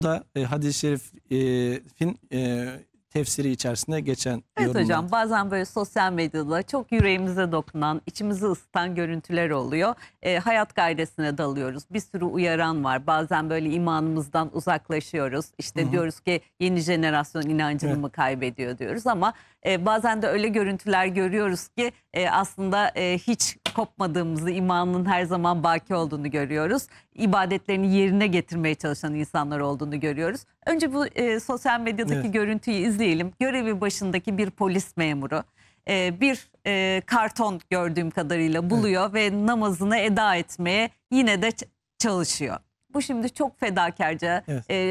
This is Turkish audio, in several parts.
da hadis-i şerifin tefsiri içerisinde geçen Evet yorumlar. hocam, bazen böyle sosyal medyada çok yüreğimize dokunan, içimizi ısıtan görüntüler oluyor. Hayat gayresine dalıyoruz. Bir sürü uyaran var. Bazen böyle imanımızdan uzaklaşıyoruz. İşte diyoruz ki yeni jenerasyon inancını mı kaybediyor diyoruz ama bazen de öyle görüntüler görüyoruz ki aslında hiç kopmadığımızı, imanın her zaman baki olduğunu görüyoruz. İbadetlerini yerine getirmeye çalışan insanlar olduğunu görüyoruz. Önce bu sosyal medyadaki görüntüyü izleyelim. Görevi başındaki bir polis memuru bir karton gördüğüm kadarıyla buluyor ve namazını eda etmeye yine de çalışıyor. Bu şimdi çok fedakarca,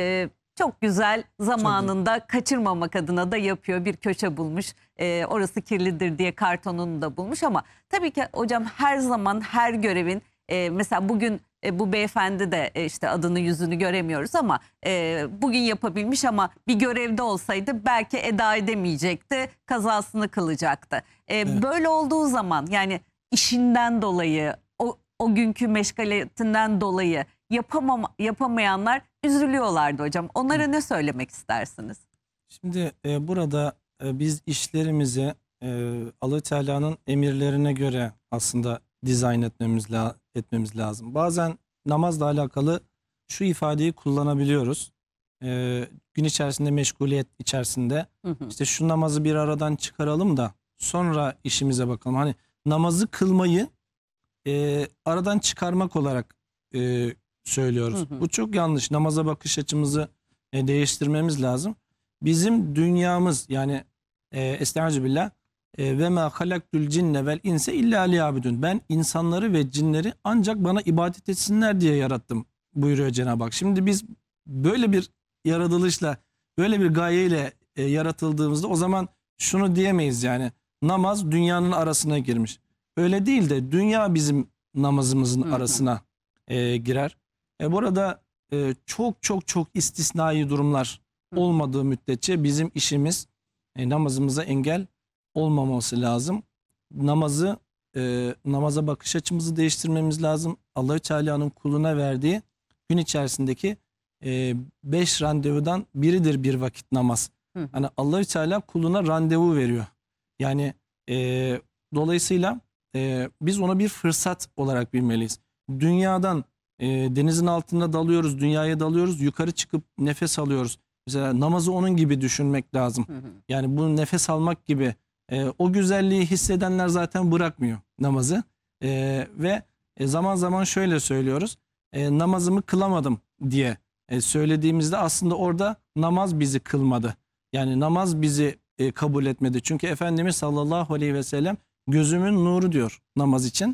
çok güzel, zamanında kaçırmamak adına da yapıyor. Bir köşe bulmuş, orası kirlidir diye kartonunu da bulmuş ama tabii ki hocam her zaman her görevin mesela bugün bu beyefendi de işte adını yüzünü göremiyoruz ama bugün yapabilmiş ama bir görevde olsaydı belki eda edemeyecekti, kazasını kılacaktı. Böyle olduğu zaman yani işinden dolayı o günkü meşgaliyetinden dolayı yapamayanlar üzülüyorlardı hocam. Onlara ne söylemek istersiniz? Şimdi burada biz işlerimizi Allah-u Teala'nın emirlerine göre aslında dizayn etmemiz lazım. Bazen namazla alakalı şu ifadeyi kullanabiliyoruz. Gün içerisinde, meşguliyet içerisinde işte şu namazı bir aradan çıkaralım da sonra işimize bakalım. Hani namazı kılmayı aradan çıkarmak olarak söylüyoruz. Bu çok yanlış. Namaza bakış açımızı değiştirmemiz lazım. Bizim dünyamız yani estağfirullah ve ma halaktul cinne vel inse illa liyabudun. Ben insanları ve cinleri ancak bana ibadet etsinler diye yarattım buyuruyor Cenab-ı Hak. Şimdi biz böyle bir yaratılışla, böyle bir gayeyle yaratıldığımızda o zaman şunu diyemeyiz yani namaz dünyanın arasına girmiş. Öyle değil de dünya bizim namazımızın arasına girer. Burada çok istisnai durumlar olmadığı müddetçe bizim işimiz namazımıza engel olmaması lazım. Namaza bakış açımızı değiştirmemiz lazım. Allah-u Teala'nın kuluna verdiği gün içerisindeki 5 randevudan biridir bir vakit namaz. Hani Allah-u Teala kuluna randevu veriyor. Yani dolayısıyla biz ona bir fırsat olarak bilmeliyiz. Dünyadan denizin altında dalıyoruz, dünyaya dalıyoruz, yukarı çıkıp nefes alıyoruz. Mesela namazı onun gibi düşünmek lazım. Yani bu nefes almak gibi. O güzelliği hissedenler zaten bırakmıyor namazı. Ve zaman zaman şöyle söylüyoruz. Namazımı kılamadım diye söylediğimizde aslında orada namaz bizi kılmadı. Yani namaz bizi kabul etmedi. Çünkü Efendimiz sallallahu aleyhi ve sellem gözümün nuru diyor namaz için.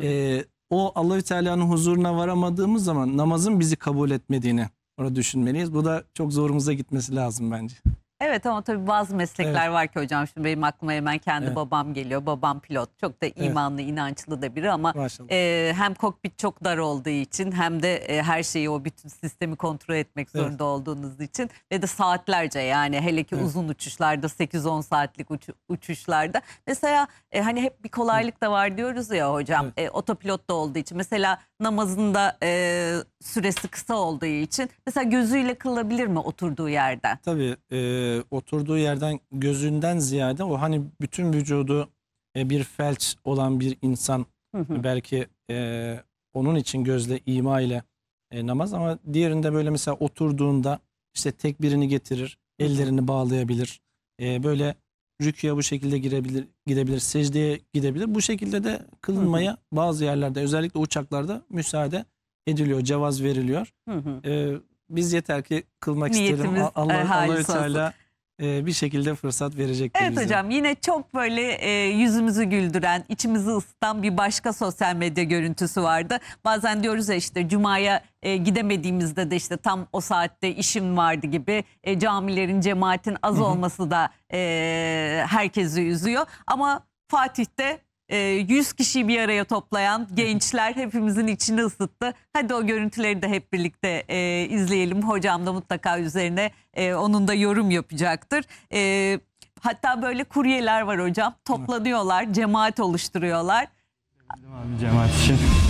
O Allah-u Teala'nın huzuruna varamadığımız zaman namazın bizi kabul etmediğini orada düşünmeliyiz. Bu da çok zorumuza gitmesi lazım bence. Evet ama tabii bazı meslekler var ki hocam, şimdi benim aklıma hemen kendi babam geliyor. Babam pilot, çok da imanlı, inançlı da biri ama hem kokpit çok dar olduğu için hem de her şeyi, o bütün sistemi kontrol etmek zorunda olduğunuz için ve de saatlerce, yani hele ki uzun uçuşlarda, 8-10 saatlik uçuşlarda mesela hani hep bir kolaylık da var diyoruz ya hocam, otopilot da olduğu için mesela namazında süresi kısa olduğu için mesela gözüyle kılabilir mi oturduğu yerden? Tabii oturduğu yerden gözünden ziyade o hani bütün vücudu bir felç olan bir insan belki onun için gözle ima ile namaz, ama diğerinde böyle mesela oturduğunda işte tekbirini getirir, ellerini bağlayabilir, böyle rüküye bu şekilde gidebilir, secdeye gidebilir. Bu şekilde de kılınmaya bazı yerlerde, özellikle uçaklarda müsaade ediliyor, cevaz veriliyor. Biz yeter ki kılmak isterim. Allah-u Teala bir şekilde fırsat verecektir bize. Evet hocam, yine çok böyle yüzümüzü güldüren, içimizi ısıtan bir başka sosyal medya görüntüsü vardı. Bazen diyoruz ya işte Cuma'ya gidemediğimizde de işte tam o saatte işim vardı gibi camilerin, cemaatin az olması da herkesi üzüyor. Ama Fatih'te 100 kişiyi bir araya toplayan gençler hepimizin içini ısıttı. Hadi o görüntüleri de hep birlikte izleyelim. Hocam da mutlaka üzerine onun da yorum yapacaktır. Hatta böyle kuryeler var hocam. Toplanıyorlar, cemaat oluşturuyorlar. Abi cemaat için.